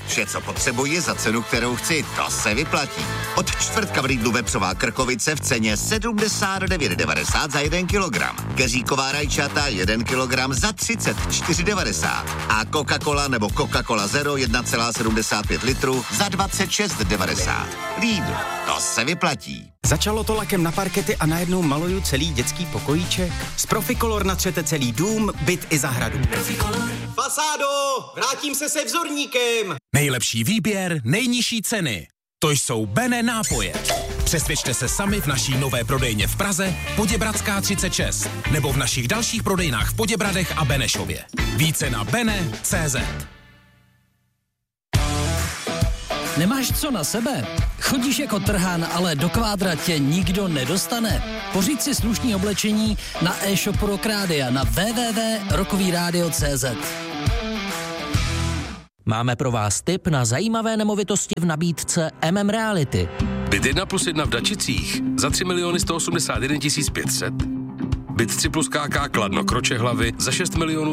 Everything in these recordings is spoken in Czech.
Vše, co potřebuji za cenu, kterou chci, to se vyplatí. Od čtvrtka v Lidlu vepřová krkovice v ceně 79,90 za 1 kilogram. Keříková rajčata 1 kilogram za 34,90. A Coca-Cola nebo Coca-Cola Zero 1,75 litru za 26,90. Lidl, to se vyplatí. Začalo to lakem na parkety a najednou maluju celý dětský pokojíček. Z Proficolor natřete celý dům, byt i zahradu. Fasádo, vrátím se vzorníkem. Nejlepší výběr, nejnižší ceny. To jsou Bene nápoje. Přesvědčte se sami v naší nové prodejně v Praze, Poděbradská 36, nebo v našich dalších prodejnách v Poděbradech a Benešově. Více na bene.cz. Nemáš co na sebe? Chodíš jako trhán, ale do kvádra tě nikdo nedostane? Pořiď si slušný oblečení na e-shopu Rock Rádia na www.rockovyradio.cz. Máme pro vás tip na zajímavé nemovitosti v nabídce Reality. Byt 1+1 v Dačicích za 3 181 500. Byt 3+ KK Kladno Kročehlavy za 6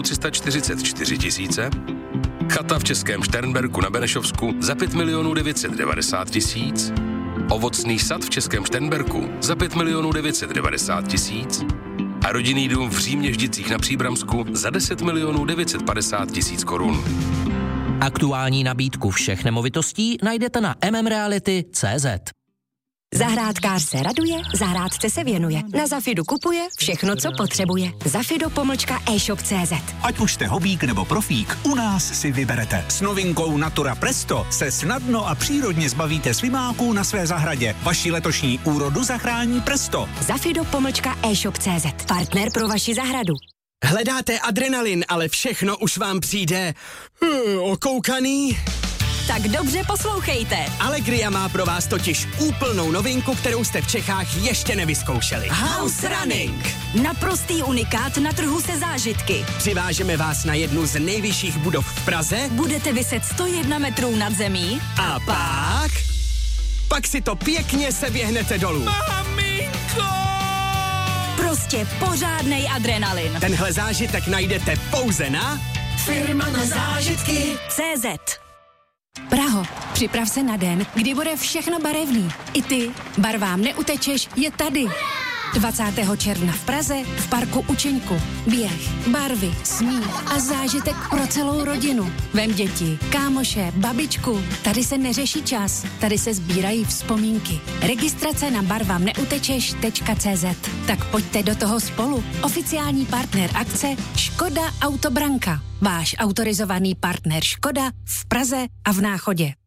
344 000. Chata v Českém Šternberku na Benešovsku za 5 990 000. Ovocný sad v Českém Šternberku za 5 990 000. A rodinný dům v Římě-Ždicích na Příbramsku za 10 950 000 korun. Aktuální nabídku všech nemovitostí najdete na mmreality.cz. Zahrádkář se raduje, zahrádce se věnuje. Na Zafidu kupuje všechno, co potřebuje. Zafido-e-shop.cz. Ať už jste hobík nebo profík, u nás si vyberete. S novinkou Natura Presto se snadno a přírodně zbavíte slimáků na své zahradě. Vaši letošní úrodu zachrání Presto. Zafido-e-shop.cz. Partner pro vaši zahradu. Hledáte adrenalin, ale všechno už vám přijde okoukaný? Tak dobře poslouchejte. Allegria má pro vás totiž úplnou novinku, kterou jste v Čechách ještě nevyzkoušeli. House Running. Naprostý unikát na trhu se zážitky. Přivážeme vás na jednu z nejvyšších budov v Praze. Budete viset 101 metrů nad zemí. A pak si to pěkně seběhnete dolů. Maminko! Prostě pořádnej adrenalin. Tenhle zážitek najdete pouze na Firma na zážitky CZ. Praho, připrav se na den, kdy bude všechno barevný. I ty, barvám neutečeš, je tady. 20. června v Praze v parku Učeňku. Běh, barvy, smích a zážitek pro celou rodinu. Vem děti, kámoše, babičku. Tady se neřeší čas, tady se sbírají vzpomínky. Registrace na barvamneutečeš.cz. Tak pojďte do toho spolu. Oficiální partner akce Škoda Autobranka. Váš autorizovaný partner Škoda v Praze a v Náchodě.